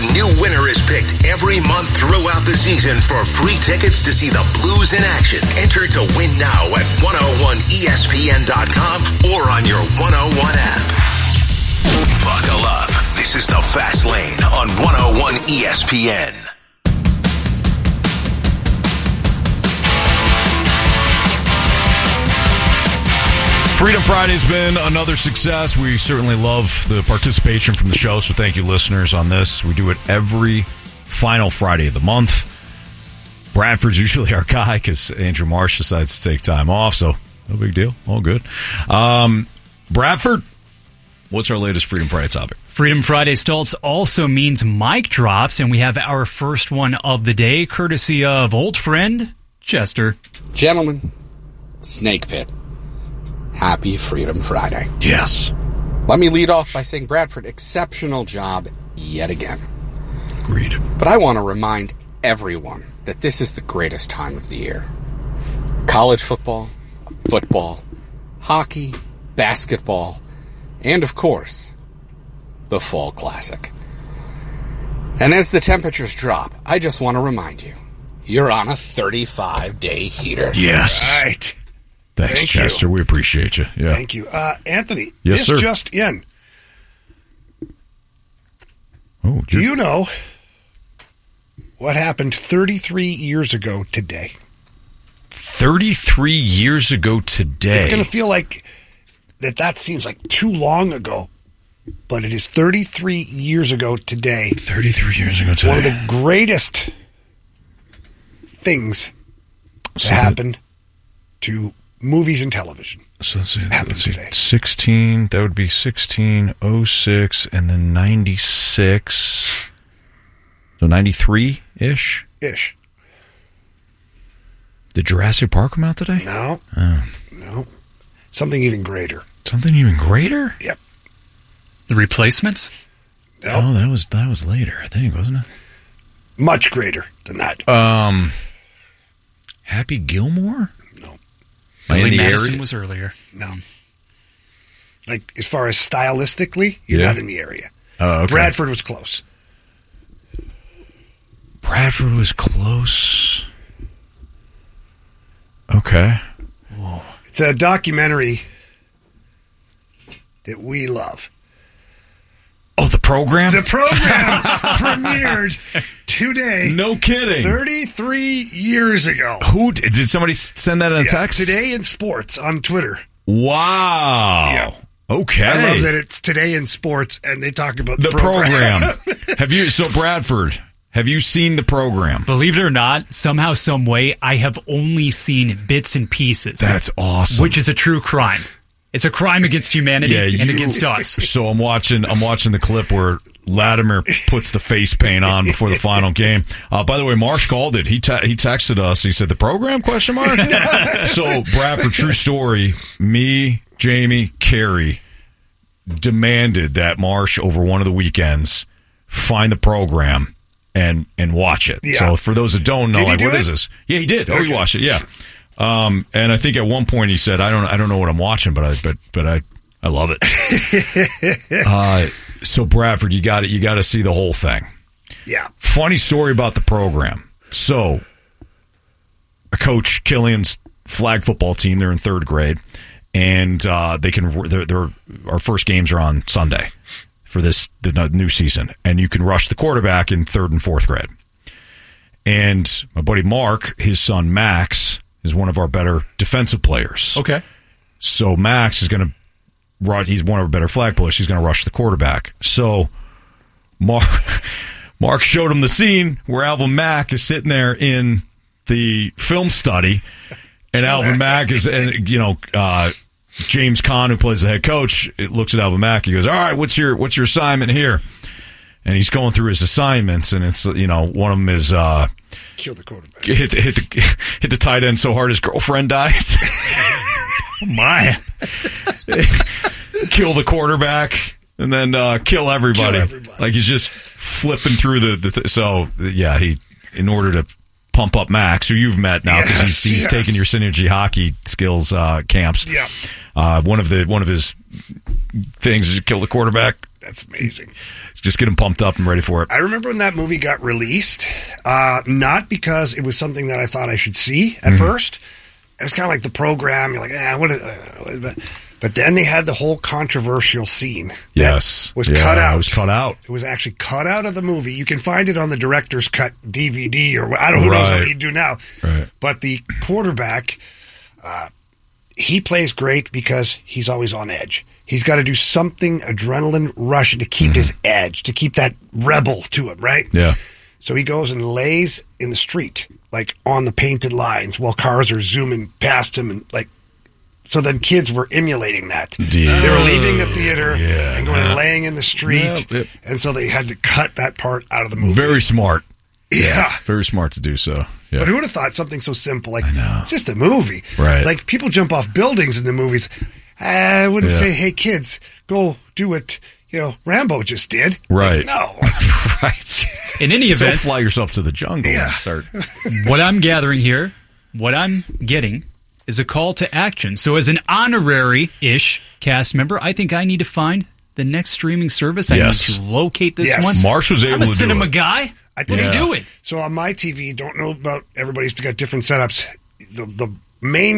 new winner is picked every month throughout the season for free tickets to see the Blues in action. Enter to win now at 101ESPN.com or on your 101 app. Buckle up. This is the Fast Lane on 101 ESPN. Freedom Friday's been another success. We certainly love the participation from the show, so thank you, listeners, on this. We do it every final Friday of the month. Bradford's usually our guy because Andrew Marsh decides to take time off, so no big deal. All good. Bradford, what's our latest Freedom Friday topic? Freedom Friday, Stoltz, also means mic drops, and we have our first one of the day, courtesy of old friend Chester. Gentlemen, Snake Pit. Happy Freedom Friday. Yes. Let me lead off by saying, Bradford, exceptional job yet again. Agreed. But I want to remind everyone that this is the greatest time of the year. College football, football, hockey, basketball, and of course, the Fall Classic. And as the temperatures drop, I just want to remind you, you're on a 35-day heater. Yes. Right. Thanks, Thank Chester. you. We appreciate you. Yeah. Thank you. Anthony, Yes, this sir. just in. Oh, Do you know what happened 33 years ago today? 33 years ago today. It's going to feel like that seems like too long ago, but it is 33 years ago today. 33 years ago today. One of the greatest things that happened to movies and television. So let's see, happened today. 16, that would be 1606, and then 96. So 93-ish? Ish. Did Jurassic Park come out today? No. Oh. No. Something even greater. Something even greater? Yep. The Replacements? Nope. Oh, that was later, I think, wasn't it? Much greater than that. Happy Gilmore? No. Billy Madison was earlier. No. Like, as far as stylistically, you're not in the area. Oh, okay. Bradford was close. Bradford was close. Okay. Whoa. It's a documentary that we love. Oh, the program? The program premiered today. No kidding. 33 years ago. Who did somebody send that in a text? Today in Sports on Twitter. Wow. Yeah. Okay. I love that it's Today in Sports and they talk about the program. Bradford, have you seen the program? Believe it or not, somehow, some way, I have only seen bits and pieces. That's awesome. Which is a true crime. It's a crime against humanity and against us. So I'm watching the clip where Latimer puts the face paint on before the final game. By the way, Marsh called it. He texted us. He said, the program, question mark? So, Bradford, true story, me, Jamie, Carrie demanded that Marsh, over one of the weekends, find the program and watch it. Yeah. So for those that don't know, what is this? Yeah, he did. Okay. Oh, he watched it, yeah. And I think at one point he said, I don't know what I'm watching, but I love it. So Bradford, you got to see the whole thing. Yeah. Funny story about the program. So, Coach Killian's flag football team, they're in third grade, and our first games are on Sunday for the new season, and you can rush the quarterback in third and fourth grade. And my buddy Mark, his son Max, is one of our better defensive players. Okay. So Max is going to run. He's one of our better flag players. He's going to rush the quarterback. So Mark showed him the scene where Alvin Mack is sitting there in the film study, and Alvin Mack is, and James Kahn, who plays the head coach, looks at Alvin Mack. He goes, "All right, what's your assignment here?" And he's going through his assignments, and it's one of them is kill the quarterback, hit the tight end so hard his girlfriend dies. Oh my! Kill the quarterback, and then kill everybody. Like he's just flipping through so yeah, he, in order to pump up Max, who you've met now because he's taking your Synergy hockey skills camps. Yeah. One of his things is to kill the quarterback. That's amazing. Just get them pumped up and ready for it. I remember when that movie got released, not because it was something that I thought I should see at first. It was kind of like the program. You're like, what is but then they had the whole controversial scene. Yes. Was cut out. It was cut out. It was actually cut out of the movie. You can find it on the director's cut DVD, or I don't know who knows what you do now. Right. But the quarterback, he plays great because he's always on edge. He's got to do something adrenaline rush to keep his edge, to keep that rebel to him, right? Yeah. So he goes and lays in the street, like on the painted lines, while cars are zooming past him, and like. So then kids were emulating that. Yeah. They were leaving the theater and going and laying in the street. Yep. And so they had to cut that part out of the movie. Very smart. Yeah. Very smart to do so. Yeah. But who would have thought something so simple, like, it's just a movie. Right. Like, people jump off buildings in the movies. I wouldn't say, hey, kids, go do what, Rambo just did. Right. Like, no. Right. In any Don't event, fly yourself to the jungle Yeah. and start. what I'm gathering here, what I'm getting is a call to action. So as an honorary-ish cast member, I think I need to find the next streaming service. I Yes. need to locate this Yes. one. Marsh was able I'm a to do cinema it. guy. Let's Yeah. do it. So on my TV, don't know about everybody's got different setups. The main